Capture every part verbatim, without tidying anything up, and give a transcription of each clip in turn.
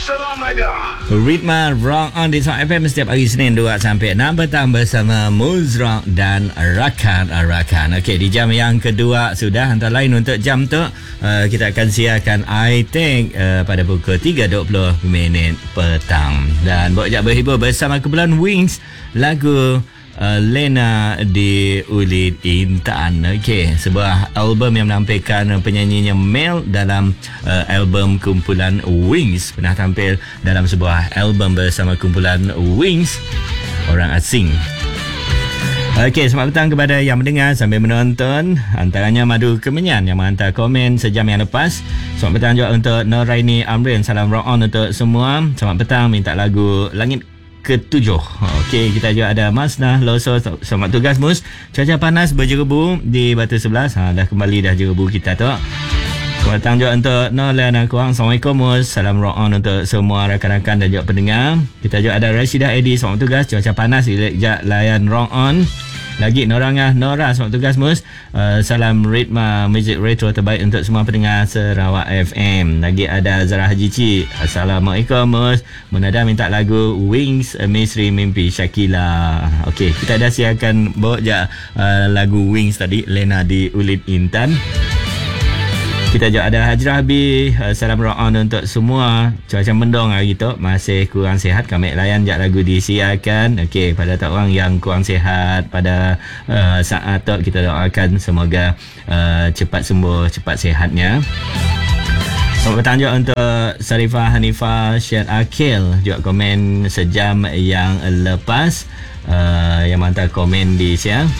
Ritma Rock on di Smart F M setiap hari Senin dua sampai enam petang bersama Muz Rock dan Rakan Rakan. Okey, di jam yang kedua sudah, antara lain untuk jam tu uh, kita akan siarkan I-Tech uh, pada pukul tiga dua puluh minit petang. Dan boleh berhibur bersama kumpulan Wings, lagu Uh, Lena di Ulit Intan. Okey, sebuah album yang menampilkan penyanyinya Mel dalam uh, album kumpulan Wings. Pernah tampil dalam sebuah album bersama kumpulan Wings, orang asing. Okey, selamat petang kepada yang mendengar sambil menonton. Antaranya Madu Kemenyan yang menghantar komen sejam yang lepas. Selamat petang juga untuk Noraini Amrin. Salam rock on untuk semua. Selamat petang, minta lagu Langit Ketujuh. Okey, kita juga ada Masnah Loso. Selamat tugas Mus. Cuaca panas berjerebu di Batu Sebelas. Ha, dah kembali dah jerebu kita tu. Selamat datang juga untuk Nolan dan korang. Assalamualaikum Mus. Salam rock on untuk semua rakan-rakan dan juga pendengar. Kita juga ada Rashidah Edi. Selamat tugas. Cuaca panas, sekejap layan rock on. Lagi Norangah Nora, selamat tugas Mus. Uh, salam Ritma Music Retro terbaik untuk semua pendengar Sarawak F M. Lagi ada Zara Haji Cik. Assalamualaikum Mus. Munada minta lagu Wings, Misteri Mimpi Syakila. Okey, kita dah siarkan bawa je uh, lagu Wings tadi, Lena di Ulit Intan. Kita juga ada Hajrah Habib. uh, Salam rock on untuk semua. Cuaca mendung hari tu, masih kurang sihat. Kami layan je lagu disiarkan. Okey, pada tak orang yang kurang sihat pada uh, saat tu, kita doakan semoga uh, cepat sembuh, cepat sihatnya. Selamat petang juga untuk Sarifah Hanifah Syed Akil, juga komen sejam yang lepas, uh, yang hantar komen di siang.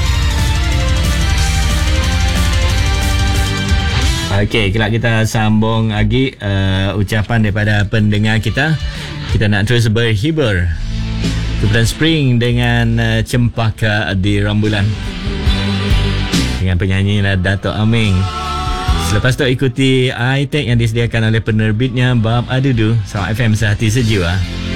Okey, kelak kita sambung lagi uh, ucapan daripada pendengar kita. Kita nak terus berhibur. Kumpulan Spring dengan uh, Cempaka di Rambulan dengan penyanyi Dato' Aming. Selepas tu ikuti I-Tech yang disediakan oleh penerbitnya Bab Adudu. Smart F M, sehati sejiwa.